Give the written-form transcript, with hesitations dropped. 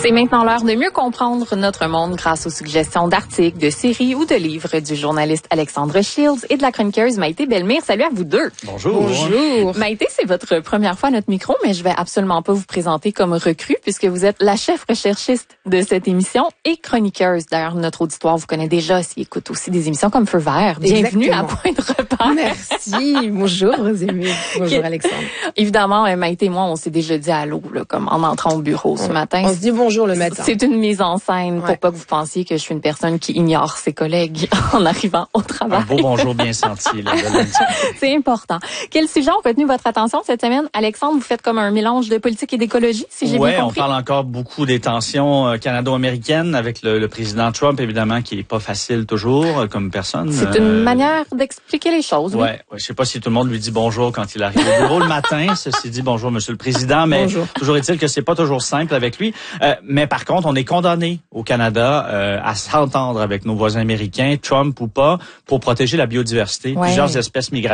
C'est maintenant l'heure de mieux comprendre notre monde grâce aux suggestions d'articles, de séries ou de livres du journaliste Alexandre Shields et de la chroniqueuse Maïté Bellemire. Salut à vous deux. Bonjour. Bonjour. Maïté, c'est votre première fois à notre micro, mais je vais absolument pas vous présenter comme recrue puisque vous êtes la chef recherchiste de cette émission et chroniqueuse. D'ailleurs, notre auditoire vous connaît déjà s'il écoute aussi des émissions comme Feu vert. Bienvenue à Point de Repère. Merci. Bonjour, Rosémie. Bonjour, Alexandre. Évidemment, Maïté et moi, on s'est déjà dit allô, là, comme en entrant au bureau ce matin. On se dit bonjour le matin. C'est une mise en scène pour pas que vous pensiez que je suis une personne qui ignore ses collègues en arrivant au travail. Un beau bonjour bien senti. Là, c'est important. Quels sujets ont retenu votre attention cette semaine? Alexandre, vous faites comme un mélange de politique et d'écologie, si j'ai bien compris. On parle encore beaucoup des tensions canado-américaines avec le président Trump, évidemment, qui est pas facile toujours comme personne. C'est une manière d'expliquer les choses. Ouais. Je sais pas si tout le monde lui dit bonjour quand il arrive au bureau le matin. Ceci dit, bonjour, Monsieur le Président, mais bonjour. Toujours est-il que c'est pas toujours simple avec lui. Mais par contre, on est condamné au Canada à s'entendre avec nos voisins américains, Trump ou pas, pour protéger la biodiversité. Plusieurs espèces migratoires